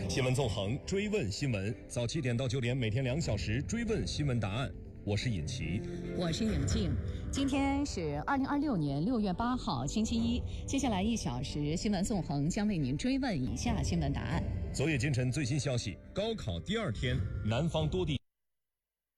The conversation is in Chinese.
新闻纵横，追问新闻，早7点到9点，每天2小时追问新闻答案。我是尹奇， 我是尹静。今天是2026年6月8号，星期一。接下来1小时，新闻纵横将为您追问以下新闻答案。 昨夜今晨最新消息，高考第2天，南方多地